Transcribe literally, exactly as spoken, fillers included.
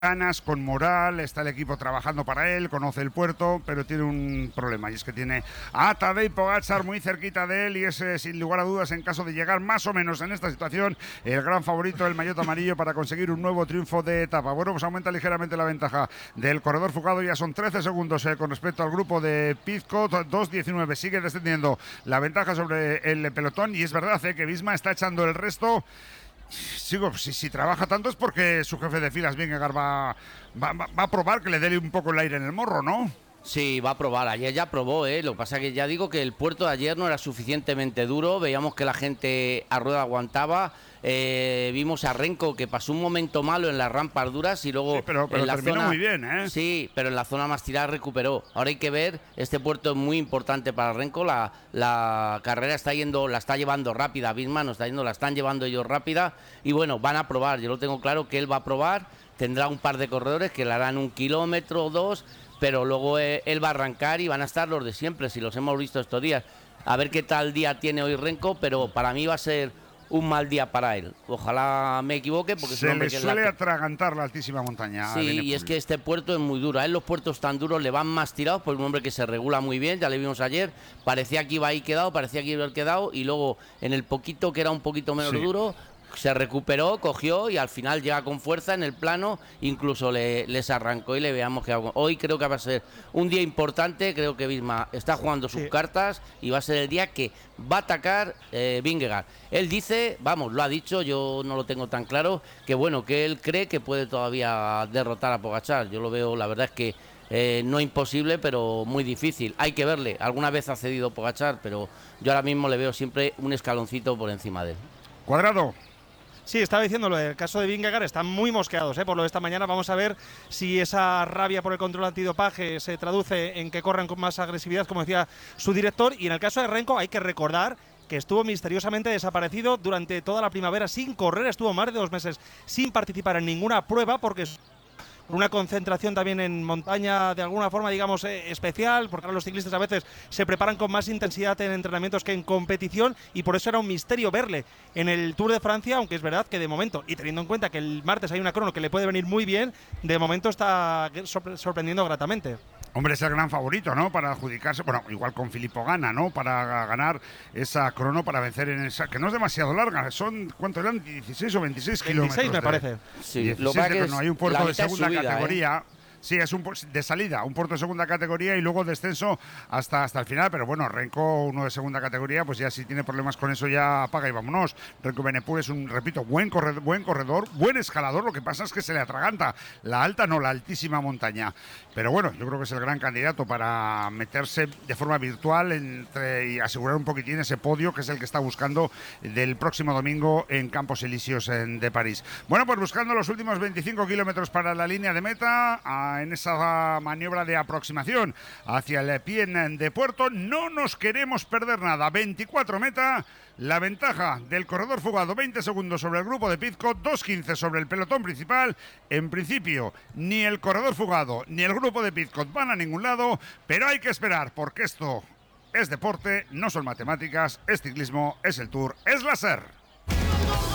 ganas, con moral, está el equipo trabajando para él, conoce el puerto, pero tiene un problema, y es que tiene a Tadej Pogačar muy cerquita de él, y es eh, sin lugar a dudas, en caso de llegar más o menos en esta situación, el gran favorito, el maillot amarillo, para conseguir un nuevo triunfo de etapa. Bueno, pues aumenta ligeramente la ventaja del corredor Fugado, ya son trece segundos eh, con respecto al grupo de Pidcock, dos diecinueve, sigue descendiendo la ventaja sobre el pelotón, y es verdad eh, que Visma está echando el resto. Sigo, si, si trabaja tanto es porque su jefe de filas, Vingegaard, va, va, va a probar que le dé un poco el aire en el morro, ¿no? Sí, va a probar. Ayer ya probó, ¿eh? Lo que pasa es que ya digo que el puerto de ayer no era suficientemente duro. Veíamos que la gente a rueda aguantaba. Eh, vimos a Renko que pasó un momento malo en las rampas duras y luego sí, pero, pero en la terminó zona, muy bien, ¿eh? Sí, pero en la zona más tirada recuperó. Ahora hay que ver, este puerto es muy importante para Renko. La, la carrera está yendo, la está llevando rápida. Visma no está yendo, la están llevando ellos rápida. Y bueno, van a probar. Yo lo tengo claro que él va a probar. Tendrá un par de corredores que le harán un kilómetro o dos, pero luego eh, él va a arrancar y van a estar los de siempre, si los hemos visto estos días. A ver qué tal día tiene hoy Renko, pero para mí va a ser un mal día para él. Ojalá me equivoque, porque se es un le que suele la... atragantar la altísima montaña. Sí, y es que este puerto es muy duro. A él los puertos tan duros le van más tirados, porque es un hombre que se regula muy bien, ya le vimos ayer. Parecía que iba ahí quedado, parecía que iba a haber quedado, y luego en el poquito que era un poquito menos sí. duro, se recuperó, cogió y al final llega con fuerza en el plano, incluso le, les arrancó y le veamos que hoy creo que va a ser un día importante. Creo que Visma está jugando sus sí. cartas y va a ser el día que va a atacar eh, Vingegaard. Él dice, vamos, lo ha dicho, yo no lo tengo tan claro, que bueno, que él cree que puede todavía derrotar a Pogačar. Yo lo veo, la verdad es que eh, no imposible, pero muy difícil. Hay que verle, alguna vez ha cedido Pogačar, pero yo ahora mismo le veo siempre un escaloncito por encima de él. Cuadrado. Sí, estaba diciéndolo, el caso de Vingegaard están muy mosqueados ¿eh? por lo de esta mañana. Vamos a ver si esa rabia por el control antidopaje se traduce en que corran con más agresividad, como decía su director. Y en el caso de Renko hay que recordar que estuvo misteriosamente desaparecido durante toda la primavera sin correr, estuvo más de dos meses sin participar en ninguna prueba, porque una concentración también en montaña de alguna forma, digamos, eh, especial, porque ahora los ciclistas a veces se preparan con más intensidad en entrenamientos que en competición, y por eso era un misterio verle en el Tour de Francia, aunque es verdad que de momento, y teniendo en cuenta que el martes hay una crono que le puede venir muy bien, de momento está sorpre- sorprendiendo gratamente. Hombre, es el gran favorito, ¿no? Para adjudicarse, bueno, igual con Filippo Ganna, ¿no? Para ganar esa crono, para vencer en esa, que no es demasiado larga, son, ¿cuánto eran? dieciséis o veintiséis kilómetros. veintiséis me parece. Sí, dieciséis, lo que no hay un puerto de segunda subida, categoría. ¿eh? Sí, es un de salida, un puerto de segunda categoría y luego descenso hasta, hasta el final, pero bueno, Renko, uno de segunda categoría, pues ya si tiene problemas con eso ya apaga y vámonos. Renko Evenepoel es un, repito, buen corredor, buen corredor, buen escalador, lo que pasa es que se le atraganta la alta, no la altísima montaña. Pero bueno, yo creo que es el gran candidato para meterse de forma virtual entre, y asegurar un poquitín ese podio, que es el que está buscando del próximo domingo en Campos Elíseos en, de París. Bueno, pues buscando los últimos veinticinco kilómetros para la línea de meta, a en esa maniobra de aproximación hacia el pie de puerto, no nos queremos perder nada. veinticuatro meta, la ventaja del corredor Fugado, veinte segundos sobre el grupo de Pidcock, dos quince sobre el pelotón principal. En principio, ni el corredor Fugado ni el grupo de Pidcock van a ningún lado, pero hay que esperar, porque esto es deporte, no son matemáticas, es ciclismo, es el Tour, es la SER.